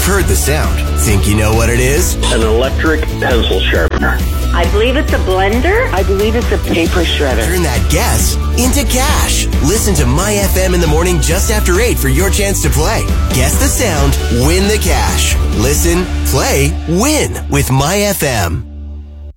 heard the sound. Think you know what it is? An electric pencil sharpener. I believe it's a blender. I believe it's a paper shredder. Turn that guess into cash. Listen to My FM in the morning just after 8 for your chance to play. Guess the sound, win the cash. Listen, play, win with My FM.